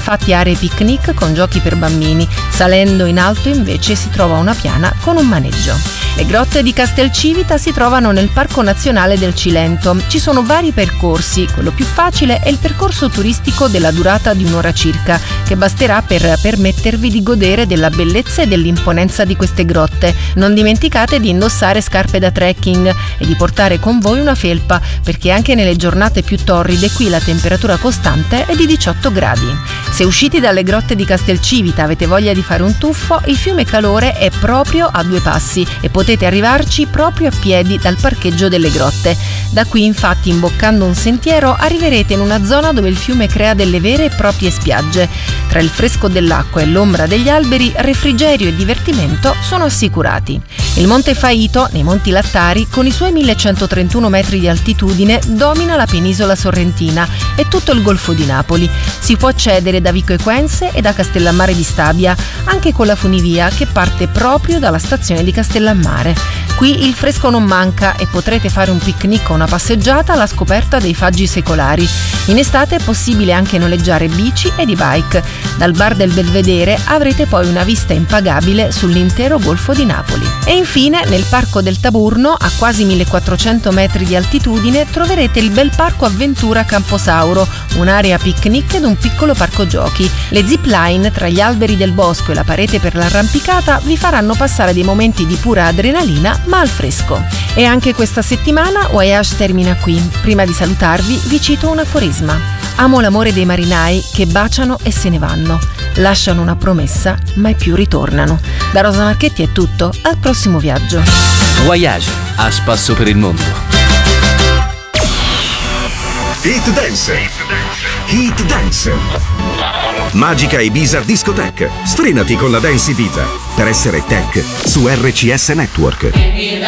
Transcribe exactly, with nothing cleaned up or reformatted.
infatti aree picnic con giochi per bambini. Salendo in alto invece si trova una piana con un maneggio. Le grotte di Castelcivita si trovano nel Parco Nazionale del Cilento. Ci sono vari percorsi, quello più facile è il percorso turistico della durata di un'ora circa, che basterà per permettervi di godere della bellezza e dell'imponenza di queste grotte. Non dimenticate di indossare scarpe da trekking e di portare con voi una felpa, perché anche nelle giornate più torride qui la temperatura costante è di diciotto gradi. Se usciti dalle grotte di Castelcivita avete voglia di fare un tuffo, il fiume Calore è proprio a due passi e potete arrivarci proprio a piedi dal parcheggio delle grotte. Da qui infatti, imboccando un sentiero, arriverete in una zona dove il fiume crea delle vere e proprie spiagge. Tra il fresco dell'acqua e l'ombra degli alberi, refrigerio e divertimento sono assicurati. Il Monte Faito, nei Monti Lattari, con i suoi millecentotrentuno metri di altitudine, domina la penisola sorrentina e tutto il Golfo di Napoli. Si può accedere da Vico Equense e da Castellammare di Stabia, anche con la funivia che parte proprio dalla stazione di Castellammare. Qui il fresco non manca e potrete fare un picnic o una passeggiata alla scoperta dei faggi secolari. In estate è possibile anche noleggiare bici ed e-bike. Dal bar del Belvedere avrete poi una vista impagabile sull'intero Golfo di Napoli. E infine, nel Parco del Taburno, a quasi millequattrocento metri di altitudine, troverete il bel Parco Avventura Camposauro, un'area picnic ed un piccolo parco giochi. Le zip line tra gli alberi del bosco e la parete per l'arrampicata vi faranno passare dei momenti di pura adrenalina, ma al fresco. E anche questa settimana Voyage termina qui. Prima di salutarvi vi cito un aforisma: amo l'amore dei marinai che baciano e se ne vanno, lasciano una promessa mai più ritornano. Da Rosa Marchetti è tutto, al prossimo viaggio. Voyage, a spasso per il mondo. Hit Dance. Hit Dance. Magica Ibiza Discotheque. Sfrenati con la Dance Ibiza per essere tech su R C S Network.